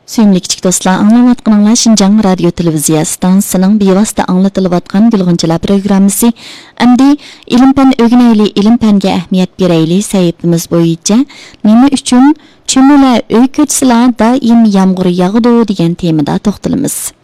Süymli kichik do'stlar, anglayotganinglar Şinjan radio televiziya stansiyasining bevosita anglatilayotgan Gulg'unchilar programmasi. Endi ilm-fan o'rganayli, ilm-fanga ahamiyat berayli sahifamiz bo'yicha nima uchun chumula uy ko'chasilarda doim yomg'ir yog'di degan temada to'xtalamiz.